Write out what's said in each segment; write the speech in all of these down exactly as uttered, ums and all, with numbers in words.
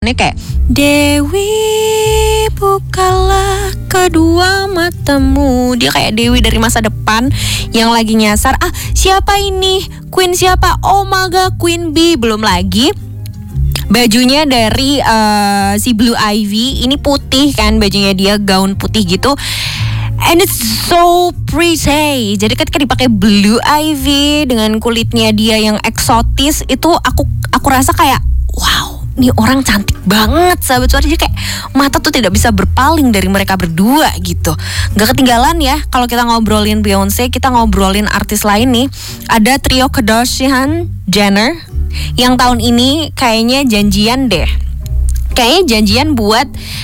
lagunya kayak Dewi bukalah kedua matamu. Dia kayak Dewi dari masa depan yang lagi nyasar, ah siapa ini? Queen siapa? Oh my god, Queen B. Belum lagi bajunya dari uh, si Blue Ivy. Ini putih kan bajunya dia, gaun putih gitu. And it's so pretty. Jadi ketika dipakai Blue Ivy dengan kulitnya dia yang eksotis, itu aku aku rasa kayak wow, nih orang cantik banget sahabat suara. Jadi kayak mata tuh tidak bisa berpaling dari mereka berdua gitu. Gak ketinggalan ya kalau kita ngobrolin Beyonce, kita ngobrolin artis lain nih. Ada trio Kardashian Jenner yang tahun ini kayaknya janjian deh. Kayaknya janjian buat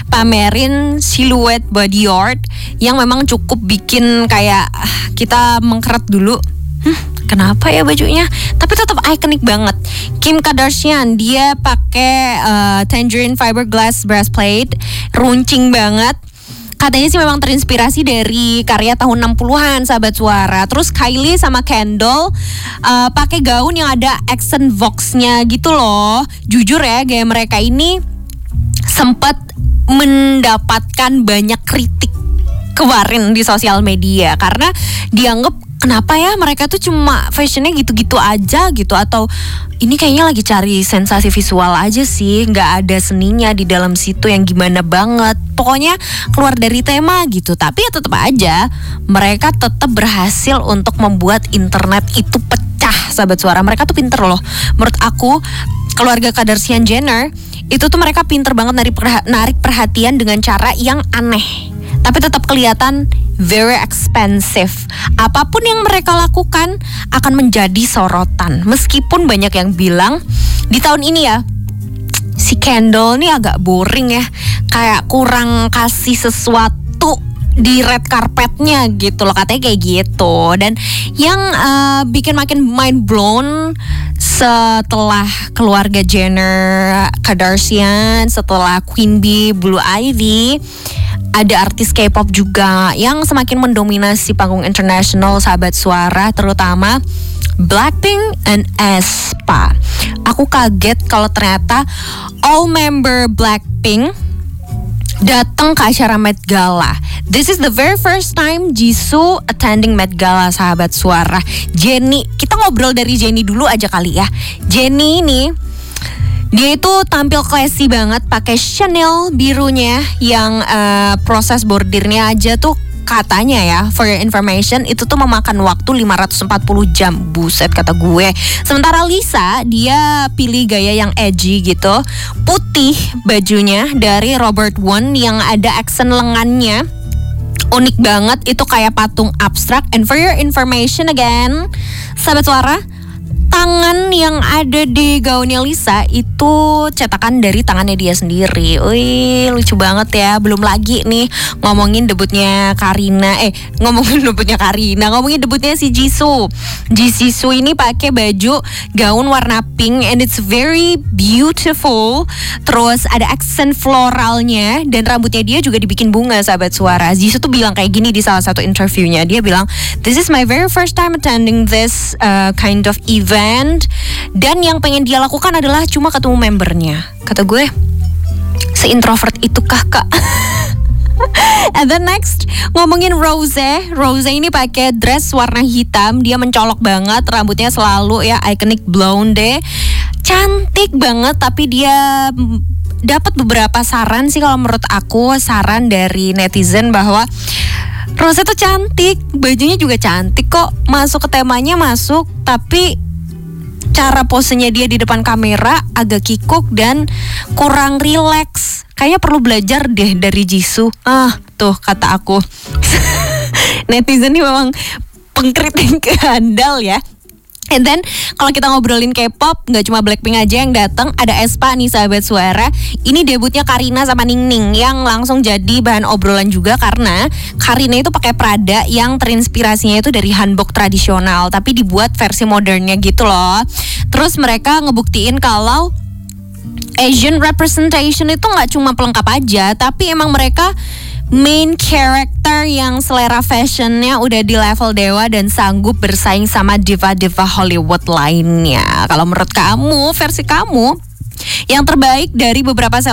pamerin siluet body art yang memang cukup bikin kayak kita mengkeret dulu. Hmm, kenapa ya bajunya? Tapi tetap ikonik banget. Kim Kardashian dia pakai uh, tangerine fiberglass breastplate, runcing banget. Katanya sih memang terinspirasi dari karya tahun enam puluhan sahabat suara. Terus Kylie sama Kendall uh, pakai gaun yang ada accent Vox-nya gitu loh. Jujur ya, gaya mereka ini sempat mendapatkan banyak kritik kemarin di sosial media karena dianggap kenapa ya mereka tuh cuma fashionnya gitu-gitu aja gitu, atau ini kayaknya lagi cari sensasi visual aja sih, nggak ada seninya di dalam situ yang gimana banget, pokoknya keluar dari tema gitu. Tapi ya tetap aja mereka tetap berhasil untuk membuat internet itu pecah sahabat suara. Mereka tuh pinter loh menurut aku. Keluarga Kardashian Jenner itu tuh mereka pinter banget narik, perha- narik perhatian dengan cara yang aneh, tapi tetap kelihatan very expensive. Apapun yang mereka lakukan akan menjadi sorotan. Meskipun banyak yang bilang di tahun ini ya, si Kendall nih agak boring ya, kayak kurang kasih sesuatu di red carpetnya gitu loh, katanya kayak gitu. Dan yang uh, bikin makin mind blown setelah keluarga Jenner Kardashian, setelah Queen B, Blue Ivy, ada artis K-pop juga yang semakin mendominasi panggung internasional sahabat suara, terutama Blackpink and aespa. Aku kaget kalau ternyata all member Blackpink datang ke acara Met Gala. This is the very first time Jisoo attending Met Gala sahabat suara. Jennie, kita ngobrol dari Jennie dulu aja kali ya. Jennie ini dia itu tampil classy banget pakai Chanel birunya yang uh, proses bordirnya aja tuh katanya ya, for your information, itu tuh memakan waktu lima ratus empat puluh jam. Buset kata gue. Sementara Lisa, dia pilih gaya yang edgy gitu. Putih bajunya dari Robert One yang ada aksen lengannya. Unik banget, itu kayak patung abstrak. And for your information again, sahabat suara, tangan yang ada di gaunnya Lisa itu cetakan dari tangannya dia sendiri. Wih, lucu banget ya. Belum lagi nih ngomongin debutnya Karina, eh ngomongin debutnya Karina, ngomongin debutnya si Jisoo. Jisoo ini pakai baju gaun warna pink and it's very beautiful. Terus ada aksen floralnya dan rambutnya dia juga dibikin bunga sahabat suara. Jisoo tuh bilang kayak gini di salah satu interviewnya. Dia bilang, "This is my very first time attending this uh, kind of event." Dan yang pengen dia lakukan adalah cuma ketemu membernya. Kata gue, se-introvert itukah kak? And then next, ngomongin Rose. Rose ini pakai dress warna hitam. Dia mencolok banget, rambutnya selalu ya iconic blonde. Cantik banget, tapi dia dapat beberapa saran sih kalau menurut aku, saran dari netizen bahwa Rose tuh cantik, bajunya juga cantik kok, masuk ke temanya masuk, tapi cara posenya dia di depan kamera agak kikuk dan kurang rileks. Kayaknya perlu belajar deh dari Jisoo. Ah, tuh kata aku. Netizen ini memang pengkritik handal ya. And then kalau kita ngobrolin K-pop, nggak cuma Blackpink aja yang datang, ada aespa nih sahabat suara. Ini debutnya Karina sama Ningning yang langsung jadi bahan obrolan juga karena Karina itu pakai Prada yang terinspirasinya itu dari hanbok tradisional tapi dibuat versi modernnya gitu loh. Terus mereka ngebuktiin kalau Asian representation itu nggak cuma pelengkap aja, tapi emang mereka main character yang selera fashionnya udah di level dewa dan sanggup bersaing sama diva-diva Hollywood lainnya. Kalau menurut kamu, versi kamu yang terbaik dari beberapa